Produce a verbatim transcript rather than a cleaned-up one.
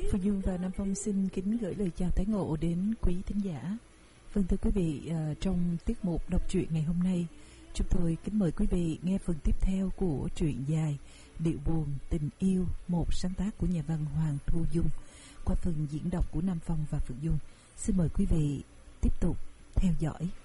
Phương Dung và Nam Phong xin kính gửi lời chào tái ngộ đến quý thính giả. Vâng, thưa quý vị, uh, trong tiết mục đọc truyện ngày hôm nay, chúng tôi kính mời quý vị nghe phần tiếp theo của truyện dài Điệu buồn tình yêu, một sáng tác của nhà văn Hoàng Thu Dung, qua phần diễn đọc của Nam Phong và Phương Dung. Xin mời quý vị tiếp tục theo dõi.